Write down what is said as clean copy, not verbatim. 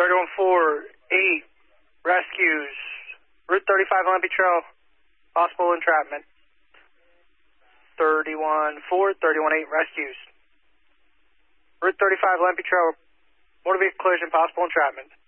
314-8 rescues. Route 35 Olympic Trail, possible entrapment. 314-318 rescues. Route 35 Olympic Trail, motor vehicle collision, possible entrapment.